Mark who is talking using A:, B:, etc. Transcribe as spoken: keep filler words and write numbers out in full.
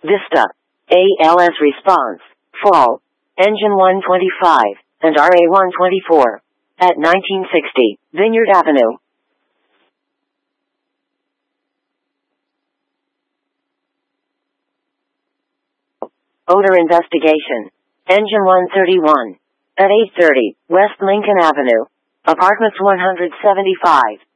A: Vista, A L S response, fall, engine one twenty-five, and R A one twenty-four, at nineteen sixty, Vineyard Avenue. Odor investigation. Engine one thirty-one, at eight thirty, West Lincoln Avenue, apartments one seventy-five.